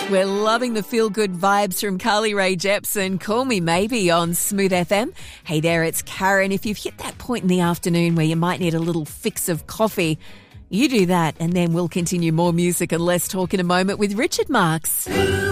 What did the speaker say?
We're loving the feel-good vibes from Carly Rae Jepsen. Call Me Maybe on Smooth FM. Hey there, it's Karen. If you've hit that point in the afternoon where you might need a little fix of coffee, you do that, and then we'll continue more music and less talk in a moment with Richard Marx.